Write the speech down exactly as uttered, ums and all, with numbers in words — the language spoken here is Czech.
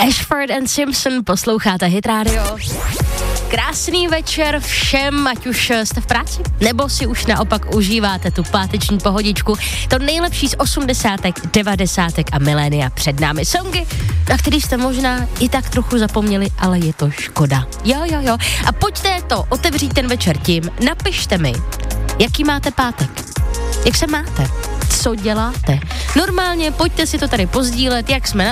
Ashford and Simpson, posloucháte Hit Radio. Krásný večer všem, ať už jste v práci, nebo si už naopak užíváte tu páteční pohodičku. To nejlepší z osmdesátek, devadesátek a milénia před námi. Songy, na který jste možná i tak trochu zapomněli, ale je to škoda. Jo, jo, jo. A pojďte to otevřít ten večer tím, napište mi, jaký máte pátek, jak se máte, co děláte. Normálně pojďte si to tady pozdílet, jak jsme na